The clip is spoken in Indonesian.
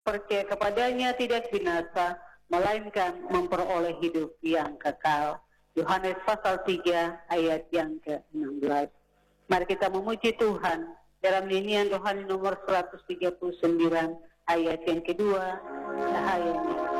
percaya kepadanya tidak binasa, melainkan memperoleh hidup yang kekal. Yohanes pasal 3 ayat yang ke-16. Mari kita memuji Tuhan dalam nyanyian rohani nomor 139 ayat yang kedua, ayat yang